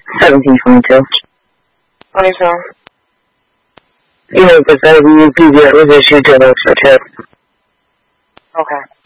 1722. 22. You know, because the UPV was issued to us for tip. Okay.